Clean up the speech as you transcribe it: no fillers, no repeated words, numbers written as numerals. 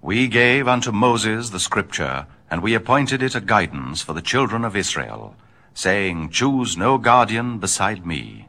We gave unto Moses the scripture, and we appointed it a guidance for the children of Israel, saying, Choose no guardian beside me.